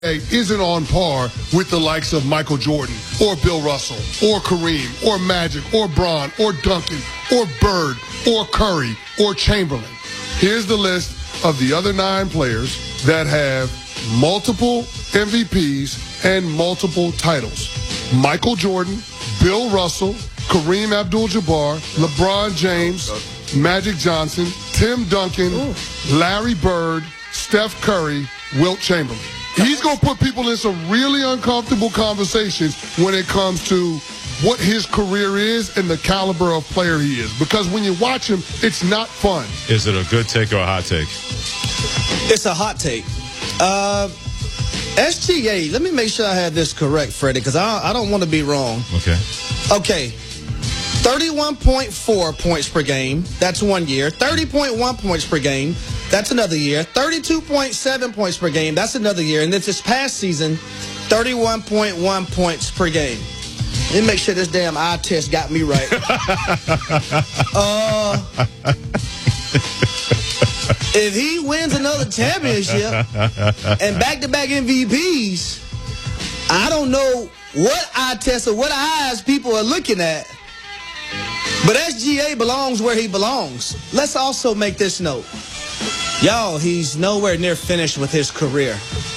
isn't on par with the likes of Michael Jordan or Bill Russell or Kareem or Magic or Bron or Duncan or Bird or Curry or Chamberlain. Here's the list of the other 9 players that have multiple MVPs and multiple titles. Michael Jordan, Bill Russell, Kareem Abdul-Jabbar, LeBron James, Magic Johnson, Tim Duncan, Larry Bird, Steph Curry, Wilt Chamberlain. He's going to put people in some really uncomfortable conversations when it comes to what his career is and the caliber of player he is. Because when you watch him, it's not fun. Is it a good take or a hot take? It's a hot take. SGA, let me make sure I have this correct, Freddie, because I don't want to be wrong. Okay. 31.4 points per game. That's 1 year. 30.1 points per game. That's another year. 32.7 points per game. That's another year. And this past season, 31.1 points per game. Let me make sure this damn eye test got me right. If he wins another championship and back-to-back MVPs, I don't know what eye test or what eyes people are looking at. But SGA belongs where he belongs. Let's also make this note. Y'all, he's nowhere near finished with his career.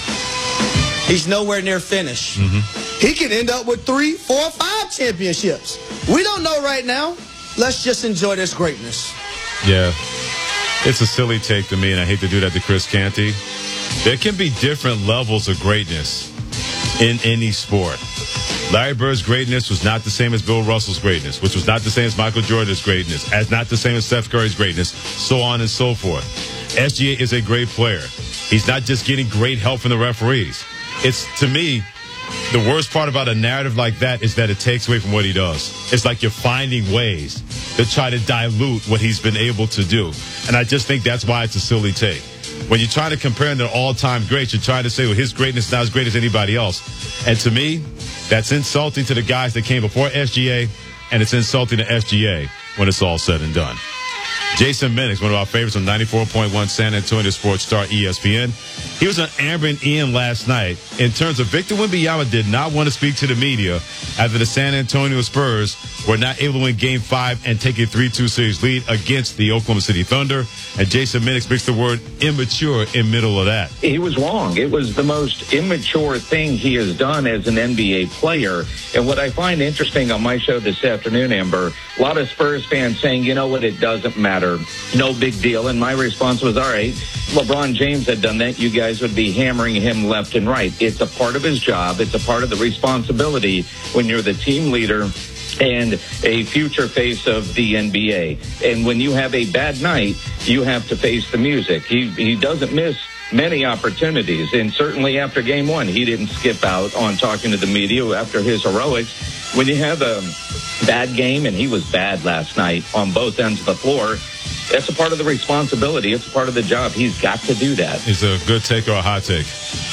He's nowhere near finished. He can end up with 3, 4, 5 championships. We don't know right now. Let's just enjoy this greatness. Yeah. It's a silly take to me, and I hate to do that to Chris Canty. There can be different levels of greatness in any sport. Larry Bird's greatness was not the same as Bill Russell's greatness, which was not the same as Michael Jordan's greatness, as not the same as Steph Curry's greatness, so on and so forth. SGA is a great player. He's not just getting great help from the referees. It's, to me, the worst part about a narrative like that is that it takes away from what he does. It's like you're finding ways to try to dilute what he's been able to do. And I just think that's why it's a silly take. When you're trying to compare him to all-time greats, you're trying to say, well, his greatness is not as great as anybody else. And to me, that's insulting to the guys that came before SGA, and it's insulting to SGA when it's all said and done. Jason Minix, one of our favorites on 94.1 San Antonio Sports Star ESPN. He was on Amber and Ian last night. In terms of Victor Wembanyama did not want to speak to the media after the San Antonio Spurs were not able to win Game 5 and take a 3-2 series lead against the Oklahoma City Thunder. And Jason Minix mixed the word immature in middle of that. He was wrong. It was the most immature thing he has done as an NBA player. And what I find interesting on my show this afternoon, Amber, a lot of Spurs fans saying, you know what, it doesn't matter. No big deal. And my response was, all right, LeBron James had done that. You guys would be hammering him left and right. It's a part of his job. It's a part of the responsibility when you're the team leader and a future face of the NBA. And when you have a bad night, you have to face the music. He doesn't miss many opportunities. And certainly after Game 1, he didn't skip out on talking to the media after his heroics. When you have a bad game, and he was bad last night on both ends of the floor, that's a part of the responsibility. It's a part of the job. He's got to do that. Is it a good take or a hot take?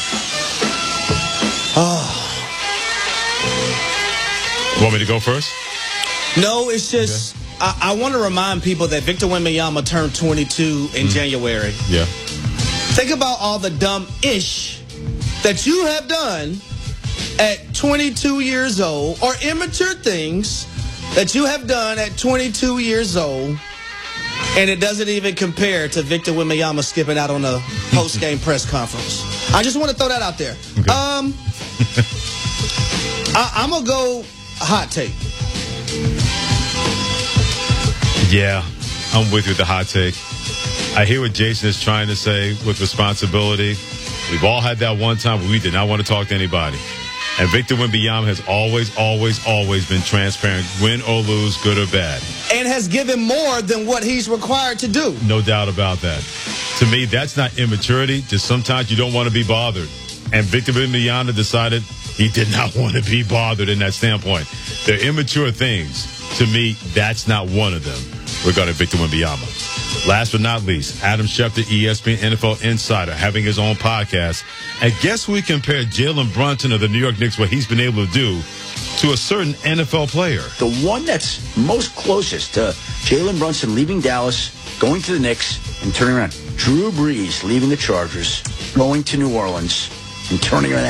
Want me to go first? No, it's just I want to remind people that Victor Wembanyama turned 22 in January. Yeah. Think about all the dumb-ish that you have done at 22 years old, or immature things that you have done at 22 years old, and it doesn't even compare to Victor Wembanyama skipping out on a post-game press conference. I just want to throw that out there. Okay. I'm going to go hot take. Yeah, I'm with you with the hot take. I hear what Jason is trying to say with responsibility. We've all had that one time where we did not want to talk to anybody. And Victor Wembanyama has always been transparent, win or lose, good or bad. And has given more than what he's required to do. No doubt about that. To me, that's not immaturity. Just sometimes you don't want to be bothered. And Victor Wembanyama decided he did not want to be bothered in that standpoint. They're immature things. To me, that's not one of them regarding Victor Wembanyama. Last but not least, Adam Schefter, ESPN NFL Insider, having his own podcast. And guess who we compared Jalen Brunson of the New York Knicks, what he's been able to do, to a certain NFL player. The one that's most closest to Jalen Brunson leaving Dallas, going to the Knicks, and turning around. Drew Brees leaving the Chargers, going to New Orleans, and turning